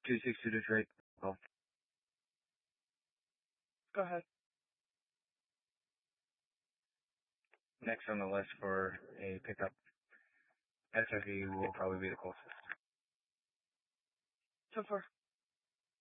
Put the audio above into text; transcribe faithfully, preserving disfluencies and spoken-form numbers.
two six two Detroit. Well, Go ahead. next on the list for a pickup, S R V will probably be the closest. So far.